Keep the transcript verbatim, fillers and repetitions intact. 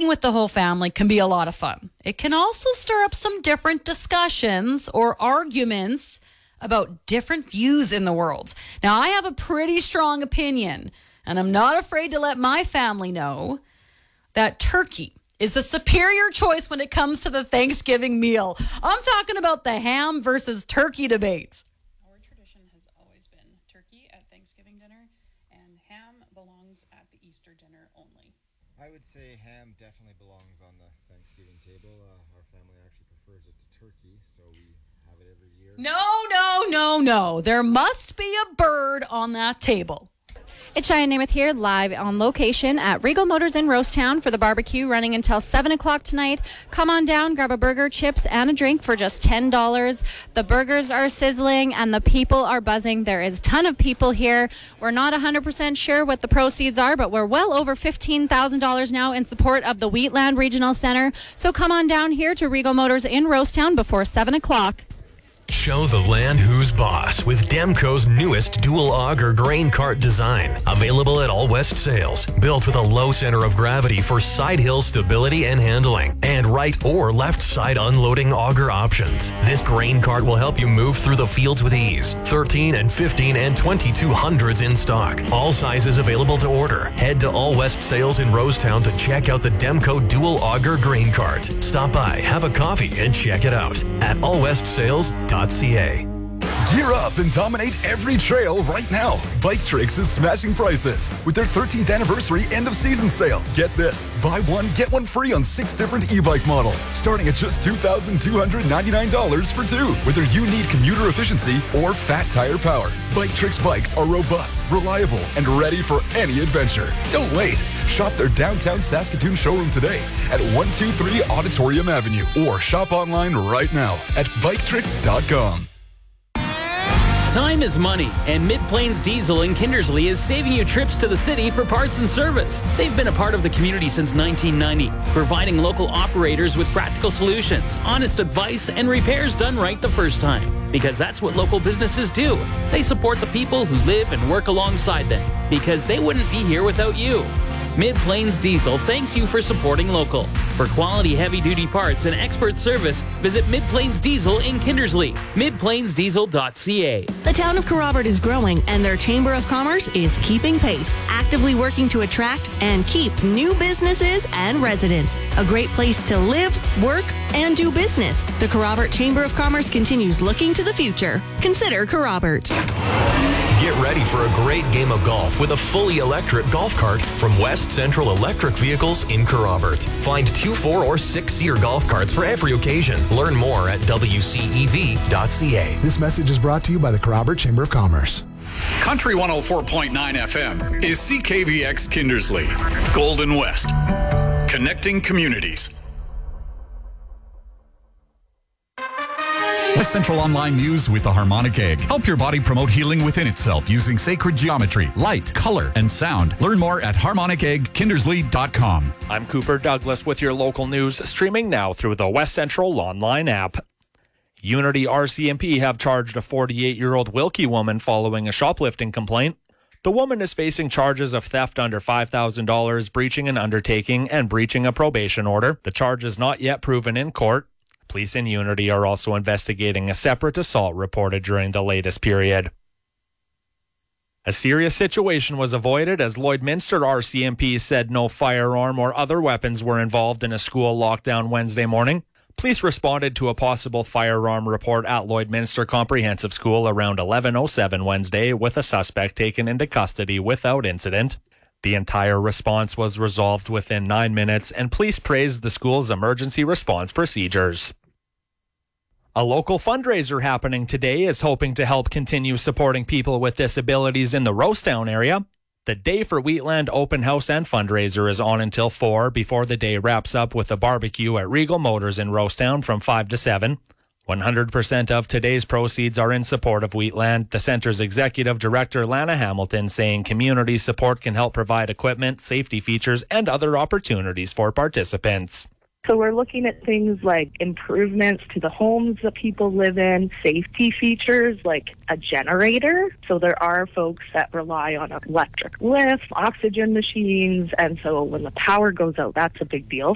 with the whole family can be a lot of fun. It can also stir up some different discussions or arguments about different views in the world. Now, I have a pretty strong opinion, and I'm not afraid to let my family know that turkey is the superior choice when it comes to the Thanksgiving meal. I'm talking about the ham versus turkey debate. Our tradition has always been turkey at Thanksgiving dinner, and ham belongs at the Easter dinner only. I would say ham definitely belongs on the Thanksgiving table. Uh, our family actually prefers it to turkey, so we have it every year. No, no, no, no. There must be a bird on that table. It's Cheyenne Namath here, live on location at Regal Motors in Rosetown for the barbecue, running until seven o'clock tonight. Come on down, grab a burger, chips, and a drink for just ten dollars. The burgers are sizzling and the people are buzzing. There is a ton of people here. We're not one hundred percent sure what the proceeds are, but we're well over fifteen thousand dollars now in support of the Wheatland Regional Center. So come on down here to Regal Motors in Rosetown before seven o'clock. Show the land who's boss with Demco's newest dual auger grain cart design. Available at All West Sales. Built with a low center of gravity for side hill stability and handling. And right or left side unloading auger options. This grain cart will help you move through the fields with ease. thirteen and fifteen and twenty-two hundreds in stock. All sizes available to order. Head to All West Sales in Rosetown to check out the Demco dual auger grain cart. Stop by, have a coffee, and check it out at all west sales dot c a. Gear up and dominate every trail right now. Bike Tricks is smashing prices with their thirteenth anniversary end of season sale. Get this, buy one, get one free on six different e-bike models, starting at just two thousand two hundred ninety-nine dollars for two. Whether you need commuter efficiency or fat tire power, Bike Tricks bikes are robust, reliable, and ready for any adventure. Don't wait. Shop their downtown Saskatoon showroom today at one two three Auditorium Avenue or shop online right now at bike tricks dot com. Time is money, and Mid-Plains Diesel in Kindersley is saving you trips to the city for parts and service. They've been a part of the community since nineteen ninety, providing local operators with practical solutions, honest advice, and repairs done right the first time. Because that's what local businesses do. They support the people who live and work alongside them, because they wouldn't be here without you. Mid-Plains Diesel thanks you for supporting local. For quality heavy-duty parts and expert service, visit Mid-Plains Diesel in Kindersley, mid plains diesel dot c a. The town of Kerrobert is growing, and their Chamber of Commerce is keeping pace, actively working to attract and keep new businesses and residents. A great place to live, work, and do business. The Kerrobert Chamber of Commerce continues looking to the future. Consider Kerrobert. Get ready for a great game of golf with a fully electric golf cart from West Central Electric Vehicles in Kerrobert. Find two, four, or six-seater golf carts for every occasion. Learn more at w c e v dot c a. This message is brought to you by the Kerrobert Chamber of Commerce. Country one oh four point nine F M is C K V X Kindersley, Golden West, connecting communities. West Central Online News with the Harmonic Egg. Help your body promote healing within itself using sacred geometry, light, color, and sound. Learn more at harmonic egg kindersley dot com. I'm Cooper Douglas with your local news, streaming now through the West Central Online app. Unity R C M P have charged a forty-eight-year-old Wilkie woman following a shoplifting complaint. The woman is facing charges of theft under five thousand dollars, breaching an undertaking, and breaching a probation order. The charge is not yet proven in court. Police in Unity are also investigating a separate assault reported during the latest period. A serious situation was avoided as Lloydminster R C M P said no firearm or other weapons were involved in a school lockdown Wednesday morning. Police responded to a possible firearm report at Lloydminster Comprehensive School around eleven oh seven Wednesday, with a suspect taken into custody without incident. The entire response was resolved within nine minutes, and police praised the school's emergency response procedures. A local fundraiser happening today is hoping to help continue supporting people with disabilities in the Rosetown area. The Day for Wheatland open house and fundraiser is on until four before the day wraps up with a barbecue at Regal Motors in Rosetown from five to seven. one hundred percent of today's proceeds are in support of Wheatland, the center's executive director Lana Hamilton saying community support can help provide equipment, safety features, and other opportunities for participants. So we're looking at things like improvements to the homes that people live in, safety features like a generator. So there are folks that rely on electric lifts, oxygen machines, and so when the power goes out, that's a big deal